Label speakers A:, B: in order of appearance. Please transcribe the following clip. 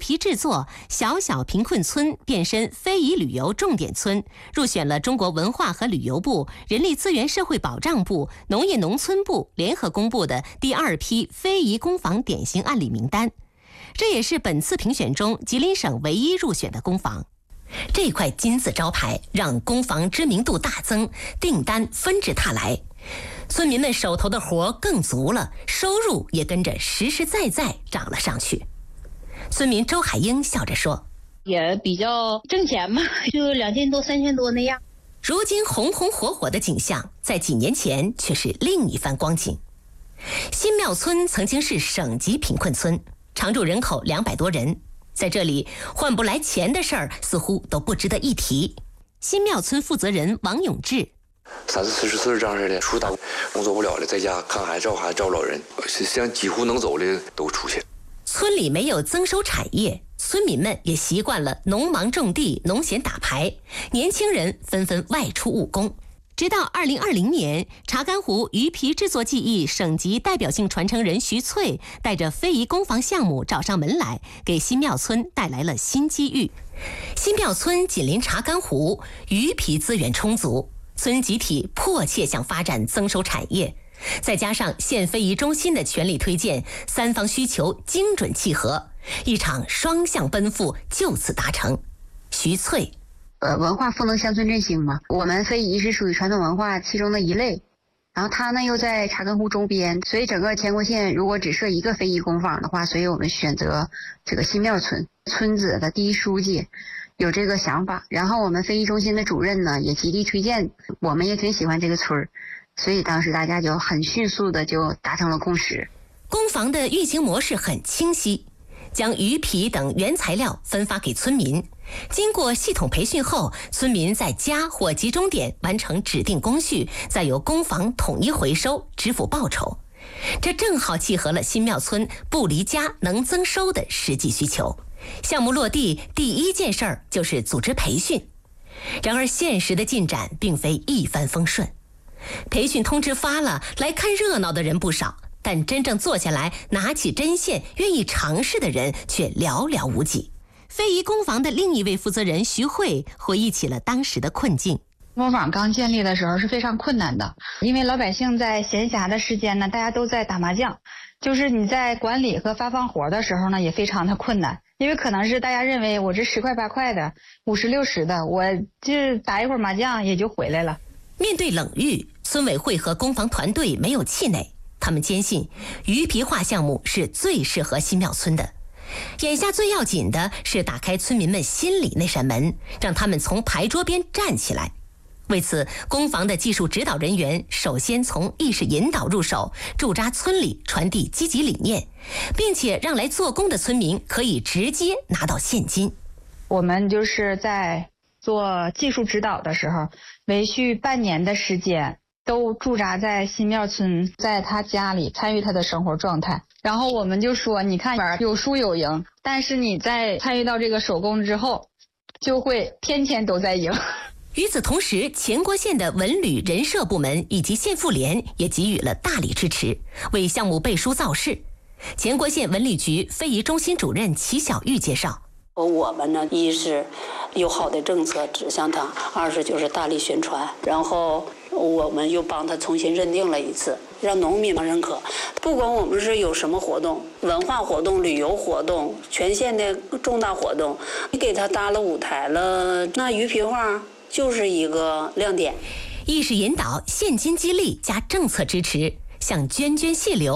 A: 皮制作小小贫困村变身非遗旅游重点村，入选了中国文化和旅游部、人力资源社会保障部、农业农村部联合公布的第2批非遗工坊典型案例名单。这也是本次评选中吉林省唯一入选的工坊。这块金字招牌让工坊知名度大增，订单纷至沓来，村民们手头的活更足了，收入也跟着实实在在涨了上去。村民周海英笑着说：“
B: 也比较挣钱嘛，就2000多、3000多那样。”
A: 如今红红火火的景象，在几年前却是另一番光景。新庙村曾经是省级贫困村，常住人口200多人。在这里换不来钱的事儿似乎都不值得一提。新庙村负责人王永志
C: ：30、40岁这样式的，出去打工作不了了，在家看孩子、照老人，像几乎能走的都出去。
A: 村里没有增收产业，村民们也习惯了农忙种地、农闲打牌，年轻人纷纷外出务工。直到2020年，查干湖鱼皮制作技艺省级代表性传承人徐翠带着非遗工坊项目找上门来，给新庙村带来了新机遇。新庙村紧邻查干湖，鱼皮资源充足，村集体迫切想发展增收产业，再加上县非遗中心的全力推荐，三方需求精准契合，一场双向奔赴就此达成。徐翠：
D: 文化赋能乡村振兴嘛，我们非遗是属于传统文化其中的一类，然后它呢又在查干湖周边，所以整个乾国县如果只设一个非遗工坊的话，所以我们选择这个新庙村，村子的第一书记有这个想法，然后我们非遗中心的主任呢也极力推荐，我们也挺喜欢这个村，所以当时大家就很迅速的就达成了共识。
A: 工坊的运行模式很清晰，将鱼皮等原材料分发给村民，经过系统培训后，村民在家或集中点完成指定工序，再由工坊统一回收，支付报酬。这正好契合了新庙村不离家能增收的实际需求。项目落地第一件事儿就是组织培训。然而现实的进展并非一帆风顺，培训通知发了，来看热闹的人不少，但真正坐下来拿起针线愿意尝试的人却寥寥无几。非遗工坊的另一位负责人徐慧回忆起了当时的困境。
E: 工坊刚建立的时候是非常困难的，因为老百姓在闲暇的时间呢，大家都在打麻将，就是你在管理和发放活的时候呢，也非常的困难，因为可能是大家认为我这10块8块的50、60的，我就打一会儿麻将也就回来了。
A: 面对冷遇，村委会和工坊团队没有气馁，他们坚信鱼皮画项目是最适合新庙村的。眼下最要紧的是打开村民们心里那扇门，让他们从牌桌边站起来。为此，工坊的技术指导人员首先从意识引导入手，驻扎村里，传递积极理念，并且让来做工的村民可以直接拿到现金。
E: 我们就是在做技术指导的时候，连续半年的时间都驻扎在新庙村，在他家里参与他的生活状态。然后我们就说，你看有输有赢，但是你在参与到这个手工之后，就会天天都在赢。
A: 与此同时，乾国县的文旅人社部门以及县妇联也给予了大力支持，为项目背书造势。乾国县文旅局非遗中心主任齐小玉介绍，
F: 我们呢，一是有好的政策指向他，二是就是大力宣传，然后我们又帮他重新认定了一次，让农民认可。不管我们是有什么活动，文化活动、旅游活动、全县的重大活动，你给他搭了舞台了，那鱼皮画就是一个亮点。
A: 意识引导、现金激励加政策支持，像涓涓细流